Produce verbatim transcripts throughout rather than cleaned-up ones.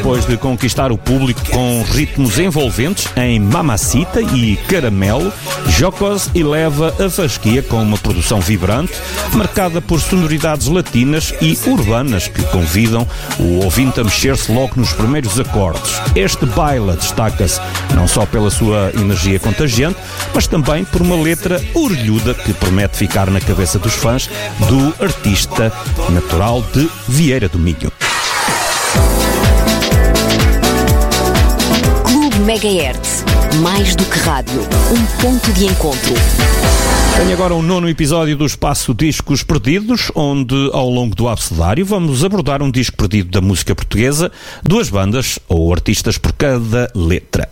Depois de conquistar o público com ritmos envolventes em Mamacita e Caramelo, Jocose eleva a fasquia com uma produção vibrante, marcada por sonoridades latinas e urbanas que convidam o ouvinte a mexer-se logo nos primeiros acordes. Este baila destaca-se não só pela sua energia contagiante, mas também por uma letra orelhuda que promete ficar na cabeça dos fãs do artista natural de Vieira do Minho. Clube Megahertz. Mais do que rádio. Um ponto de encontro. Tenho agora o nono episódio do Espaço Discos Perdidos, onde, ao longo do abecedário, vamos abordar um disco perdido da música portuguesa, duas bandas ou artistas por cada letra.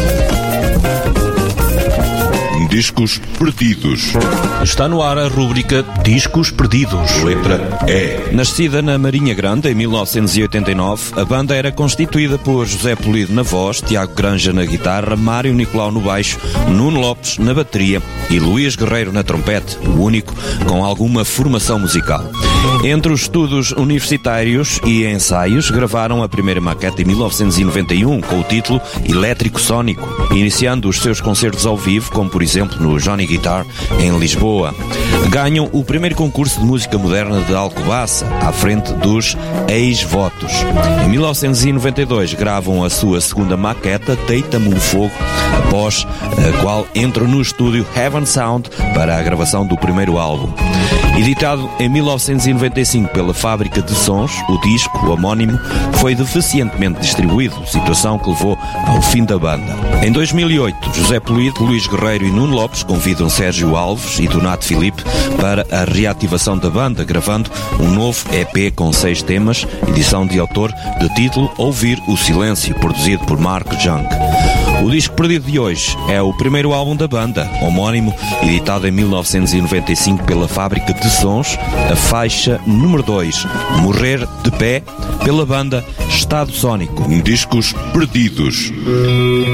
Discos Perdidos. Está no ar a rúbrica Discos Perdidos. Letra E. Nascida na Marinha Grande em mil novecentos e oitenta e nove, a banda era constituída por José Polido na voz, Tiago Granja na guitarra, Mário Nicolau no baixo, Nuno Lopes na bateria e Luís Guerreiro na trompete, o único com alguma formação musical. Entre os estudos universitários e ensaios, gravaram a primeira maquete em mil novecentos e noventa e um com o título Elétrico Sónico, iniciando os seus concertos ao vivo, como por exemplo no Johnny Guitar, em Lisboa. Ganham o primeiro concurso de música moderna de Alcobaça, à frente dos ex-votos. Em mil novecentos e noventa e dois gravam a sua segunda maqueta, Deita-me o Fogo, após a qual entram no estúdio Heaven Sound para a gravação do primeiro álbum. Editado em mil novecentos e noventa e cinco pela Fábrica de Sons, o disco homónimo foi deficientemente distribuído, situação que levou ao fim da banda. Em dois mil e oito, José Polido, Luís Guerreiro e Nuno Lopes convidam Sérgio Alves e Donato Filipe para a reativação da banda, gravando um novo E P com seis temas, edição de autor de título Ouvir o Silêncio, produzido por Marco Junk. O disco perdido de hoje é o primeiro álbum da banda, homónimo, editado em mil novecentos e noventa e cinco pela Fábrica de Sons, a faixa número dois, Morrer de Pé, pela banda Estado Sónico. Discos Perdidos.